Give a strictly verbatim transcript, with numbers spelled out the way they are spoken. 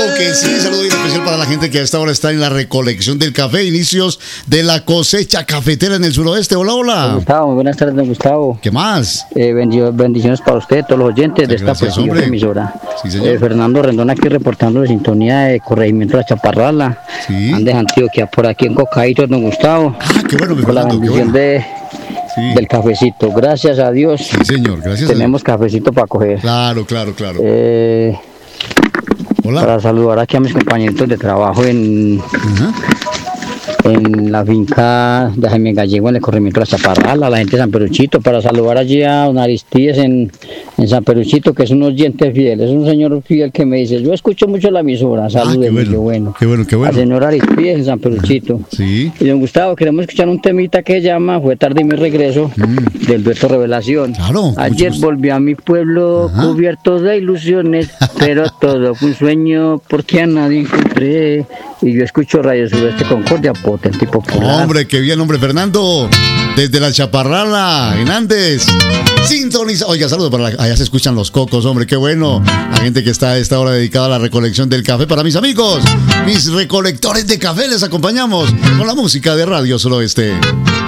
que sí, saludo bien especial para la gente que a esta hora está en la recolección del café, inicios de la cosecha cafetera en el suroeste. Hola, hola. Don Gustavo, muy buenas tardes, don Gustavo. ¿Qué más? Eh, bendiciones para usted, todos los oyentes de esta prestigiosa emisora. Sí, señor. Eh, Fernando Rendón aquí reportando de sintonía de corregimiento de la Chaparrala. Sí. Andes Antioquia, por aquí en Cocadito, don Gustavo. Ah, qué bueno, mi Con la Fernando, qué bendición bueno. de, Sí. del cafecito. Gracias a Dios. Sí, señor, gracias. Tenemos cafecito para coger. Claro, claro, claro. Eh, Hola. para saludar aquí a mis compañeros de trabajo en, Ajá. en la finca de Jaime Gallego, en el corregimiento de la Chaparrala, la gente de San Peruchito, para saludar allí a don Aristides en, en San Peruchito, que es un oyente fiel, es un señor fiel que me dice, yo escucho mucho la emisora, saludos, qué bueno, bueno. qué bueno, qué bueno. Al señor Aristides en San Peruchito. Sí. Y don Gustavo, queremos escuchar un temita que se llama Fue tarde mi regreso, Mm. del dueto Revelación. Claro, con mucho Ayer gusto. volví a mi pueblo Ajá. cubierto de ilusiones, pero todo fue un sueño porque a nadie encontré. Y yo escucho Radio Sudeste Concordia, potente y popular. Hombre, qué bien, hombre, Fernando. Desde la Chaparrala, en Andes. Sintoniza. Oiga, saludos para la... Allá se escuchan los cocos, hombre, qué bueno. La gente que está a esta hora dedicada a la recolección del café. Para mis amigos, mis recolectores de café, les acompañamos con la música de Radio Suroeste.